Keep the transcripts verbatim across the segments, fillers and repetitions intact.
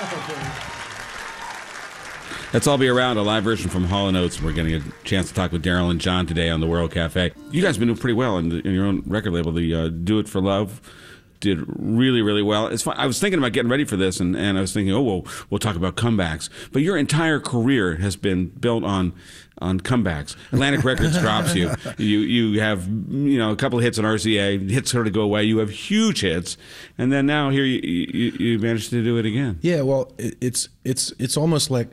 Let's all be around, a live version from Hall and Oates. We're getting a chance to talk with Daryl and John today on the World Cafe. You guys have been doing pretty well in, the, in your own record label. The uh, Do It for Love did really, really well. It's fun. I was thinking about getting ready for this, and, and I was thinking, oh, well, we'll talk about comebacks. But your entire career has been built on on comebacks. Atlantic Records drops you. You you have you know a couple of hits on R C A. Hits sort of go away. You have huge hits, and then now here you you, you managed to do it again. Yeah, well, it, it's it's it's almost like,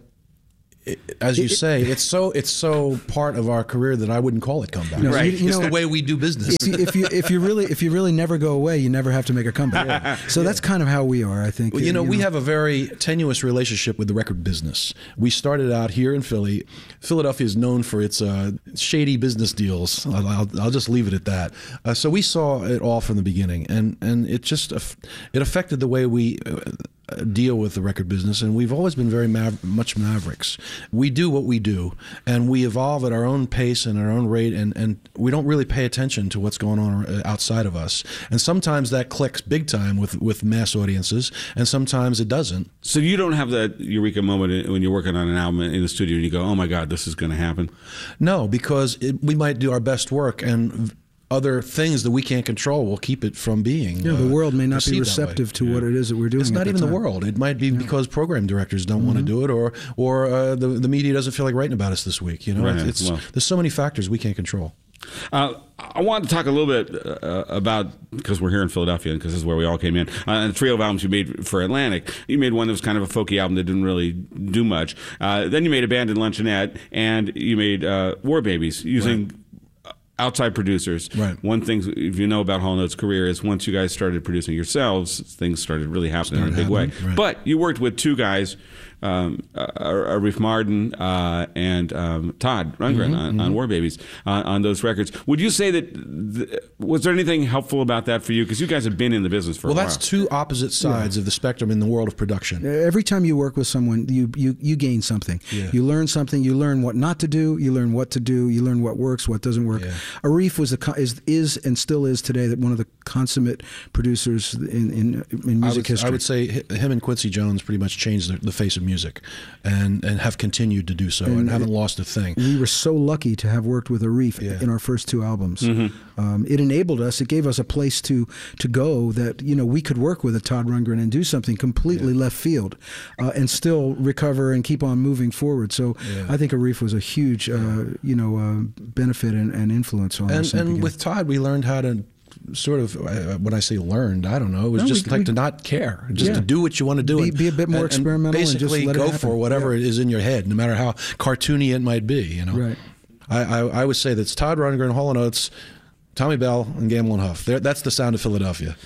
as you say, it's so it's so part of our career that I wouldn't call it comeback. No, right, you, you it's know, the way we do business. If you, if you if you really if you really never go away, you never have to make a comeback. Yeah. So yeah. That's kind of how we are, I think. Well, you know, you we know. have a very tenuous relationship with the record business. We started out here in Philly. Philadelphia is known for its uh, shady business deals. I'll, I'll, I'll just leave it at that. Uh, so we saw it all from the beginning, and and it just it affected the way we Uh, deal with the record business, and we've always been very maver- much mavericks. We do what we do, and we evolve at our own pace and our own rate, and, and we don't really pay attention to what's going on outside of us. And sometimes that clicks big time with, with mass audiences, and sometimes it doesn't. So you don't have that eureka moment when you're working on an album in the studio and you go, oh my God, this is going to happen? No, because it, we might do our best work, and other things that we can't control will keep it from being. Yeah, the uh, world may not be receptive to yeah. what it is that we're doing. It's not at even the, the world. It might be yeah. because program directors don't mm-hmm. want to do it, or or uh, the the media doesn't feel like writing about us this week. You know, right. it's, it's well. there's so many factors we can't control. Uh, I wanted to talk a little bit uh, about, because we're here in Philadelphia and because this is where we all came in, uh, the trio of albums you made for Atlantic. You made one that was kind of a folky album that didn't really do much. Uh, then you made Abandoned Luncheonette, and you made uh, War Babies using Right. outside producers. Right. One thing, if you know about Hall and Oates' career, is once you guys started producing yourselves, things started really happening started in a big way. Right. But you worked with two guys, um, uh, Arif Mardin uh, and um, Todd Rundgren mm-hmm, on, mm-hmm. on War Babies uh, on those records. Would you say that, th- was there anything helpful about that for you? Because you guys have been in the business for well, a while. Well, that's two opposite sides yeah. of the spectrum in the world of production. Every time you work with someone, you you, you gain something. Yeah. You learn something. You learn what not to do. You learn what to do. You learn what works, what doesn't work. Yeah. Arif was a, is is and still is today that one of the consummate producers in in, in music I would, history. I would say him and Quincy Jones pretty much changed the, the face of music, and and have continued to do so, and, and haven't lost a thing. We were so lucky to have worked with Arif yeah. in our first two albums. Mm-hmm. Um, it enabled us. It gave us a place to to go that you know we could work with a Todd Rundgren and do something completely yeah. left field, uh, and still recover and keep on moving forward. So yeah. I think Arif was a huge uh, you know uh, benefit and, and influence on and, us. And with Todd, we learned how to sort of, uh, when I say learned, I don't know, it was no, just we, like we, to not care, just yeah. to do what you want to do. Be, and, be a bit more and, experimental and and basically just let go it happen. for whatever yeah. is in your head, no matter how cartoony it might be, you know. Right. I, I, I would say that's Todd Rundgren, Hall and Oates, Tommy Bell, and Gamble and Huff. They're, that's the sound of Philadelphia.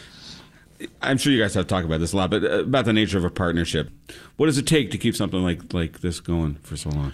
I'm sure you guys have talked about this a lot, but about the nature of a partnership. What does it take to keep something like, like this going for so long?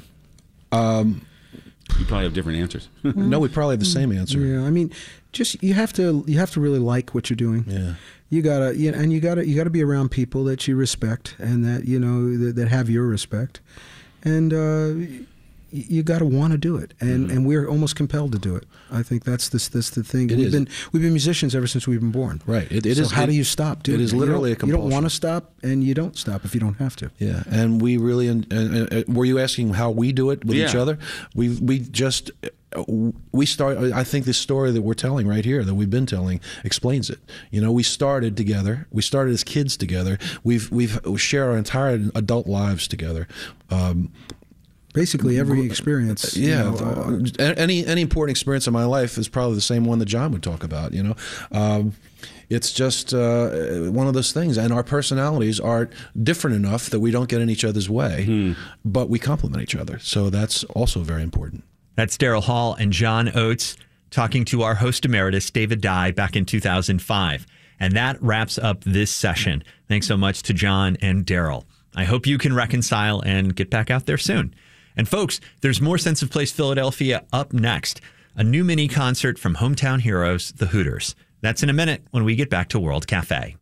Um, you probably have different answers. No, we probably have the same answer. Yeah, I mean, just you have to you have to really like what you're doing. Yeah. You gotta, you know, and you gotta you gotta be around people that you respect and that you know that, that have your respect, and uh, you got to want to do it, and mm-hmm. and we're almost compelled to do it. I think that's this that's the thing. It we've is. been we've been musicians ever since we've been born. Right. It, it so is. How it, do you stop doing it? It is literally you a compulsion. You don't want to stop, and you don't stop if you don't have to. Yeah, and we really. Uh, uh, were you asking how we do it with yeah. each other? We we just. We start. I think this story that we're telling right here, that we've been telling, explains it. You know, we started together. We started as kids together. We've we've we share our entire adult lives together. Um, Basically, every experience. Yeah, you know, uh, any any important experience in my life is probably the same one that John would talk about. You know. Um, It's just uh, one of those things, and our personalities are different enough that we don't get in each other's way, mm-hmm. but we complement each other. So that's also very important. That's Daryl Hall and John Oates talking to our host emeritus, David Dye, back in two thousand five. And that wraps up this session. Thanks so much to John and Daryl. I hope you can reconcile and get back out there soon. And folks, there's more Sense of Place Philadelphia up next. A new mini concert from hometown heroes, the Hooters. That's in a minute when we get back to World Cafe.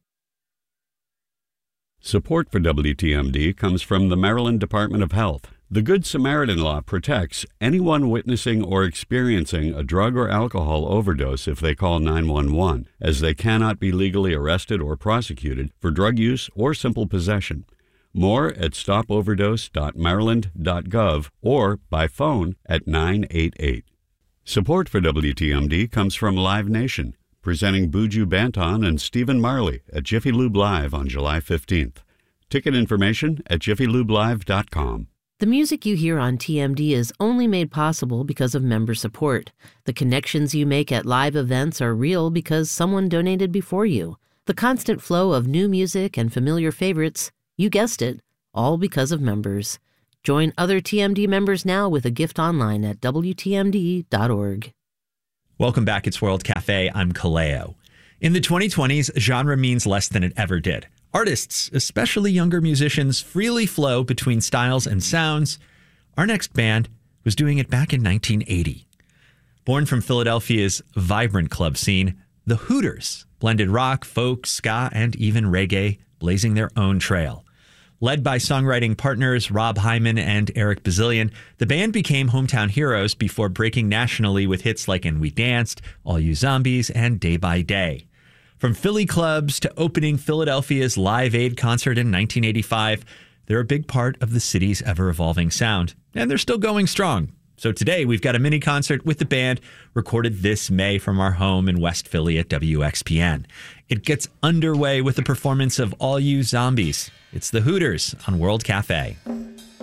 Support for W T M D comes from the Maryland Department of Health. The Good Samaritan Law protects anyone witnessing or experiencing a drug or alcohol overdose if they call nine one one, as they cannot be legally arrested or prosecuted for drug use or simple possession. More at stop overdose dot maryland dot gov or by phone at nine eight eight. Support for W T M D comes from Live Nation, presenting Buju Banton and Stephen Marley at Jiffy Lube Live on July fifteenth. Ticket information at jiffy lube live dot com. The music you hear on T M D is only made possible because of member support. The connections you make at live events are real because someone donated before you. The constant flow of new music and familiar favorites, you guessed it, all because of members. Join other T M D members now with a gift online at W T M D dot org. Welcome back. It's World Cafe. I'm Kaleo. In the twenty twenties, genre means less than it ever did. Artists, especially younger musicians, freely flow between styles and sounds. Our next band was doing it back in nineteen eighty. Born from Philadelphia's vibrant club scene, the Hooters blended rock, folk, ska, and even reggae, blazing their own trail. Led by songwriting partners Rob Hyman and Eric Bazillion, the band became hometown heroes before breaking nationally with hits like And We Danced, All You Zombies, and Day by Day. From Philly clubs to opening Philadelphia's Live Aid concert in nineteen eighty-five, they're a big part of the city's ever-evolving sound, and they're still going strong. So today, we've got a mini concert with the band recorded this May from our home in West Philly at W X P N. It gets underway with the performance of All You Zombies. It's the Hooters on World Cafe.